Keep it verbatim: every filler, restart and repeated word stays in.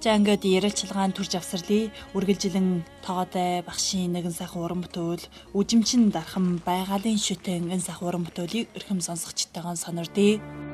За ингээд ярилцлагаан төр завсарлыг үргэлжилэн тоогоотой багшийн нэгэн сайхан уран бүтээл үжимчин дархан байгалийн шүтэн энэ сайхан уран бүтээлийг эрхэм сонсогчтойгоо сонирдъя.